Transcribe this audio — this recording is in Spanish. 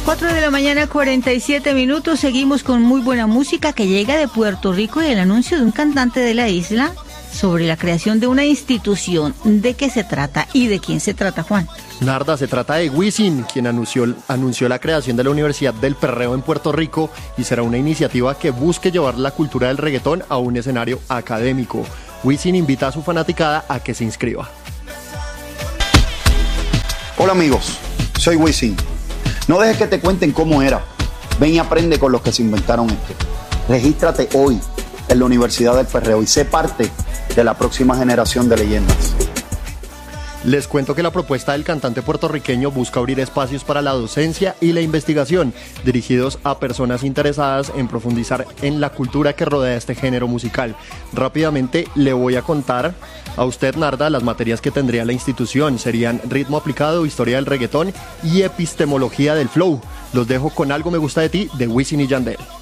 4 de la mañana, 47 minutos. Seguimos con muy buena música que llega de Puerto Rico y el anuncio de un cantante de la isla sobre la creación de una institución. ¿De qué se trata y de quién se trata, Juan? Narda, se trata de Wisin, quien anunció la creación de la Universidad del Perreo en Puerto Rico y será una iniciativa que busque llevar la cultura del reggaetón a un escenario académico. Wisin invita a su fanaticada a que se inscriba. Hola amigos, soy Wisin. No dejes que te cuenten cómo era. Ven y aprende con los que se inventaron esto. Regístrate hoy en la Universidad del Perreo y sé parte de la próxima generación de leyendas. Les cuento que la propuesta del cantante puertorriqueño busca abrir espacios para la docencia y la investigación, dirigidos a personas interesadas en profundizar en la cultura que rodea este género musical. Rápidamente le voy a contar a usted, Narda, las materias que tendría la institución. Serían ritmo aplicado, historia del reggaetón y epistemología del flow. Los dejo con Algo me gusta de ti, de Wisin y Yandel.